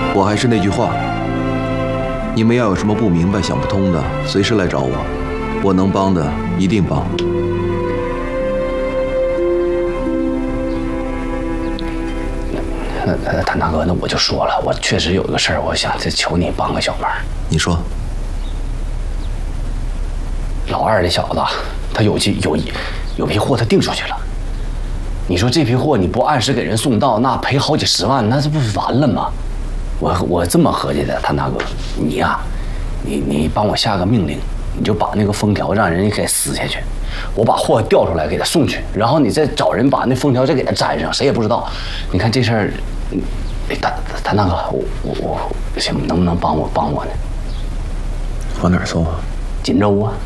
我还是那句话，你们要有什么不明白、想不通的，随时来找我，我能帮的一定帮。 谭大哥，那我就说了，我确实有一个事儿，我想再求你帮个小忙。 你说。 老二这小子，他有批货他订出去了。你说这批货你不按时给人送到，那赔好几十万，那这不完了吗？我这么合计的，谭大哥，你呀，你帮我下个命令，你就把那个封条让人家给撕下去，我把货调出来给他送去，然后你再找人把那封条再给他粘上，谁也不知道。你看这事儿，谭大哥，我行，能不能帮我呢？ 往哪儿送啊？ 锦州啊。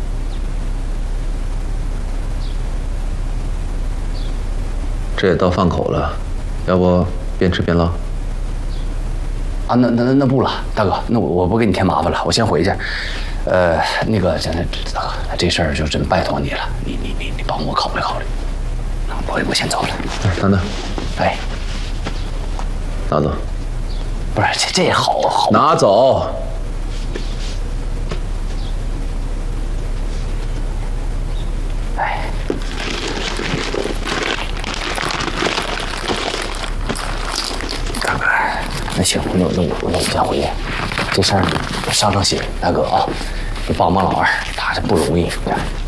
这也到饭口了，要不边吃边唠？ 啊，那不了，大哥，那我不给你添麻烦了，我先回去。那个这事儿就真拜托你了，你帮我考虑考虑。我先走了。 等等， 哎， 拿走。 不是，这好拿走。 哎。那行，那我先回去。这事儿伤心，大哥啊，你帮老二，他这不容易。